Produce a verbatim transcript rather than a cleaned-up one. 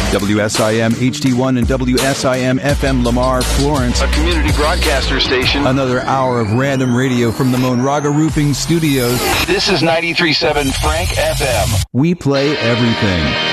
W S I M H D one and W S I M F M Lamar, Florence. A community broadcaster station. Another hour of random radio from the Monraga Roofing Studios. This is ninety-three point seven Frank F M. We play everything.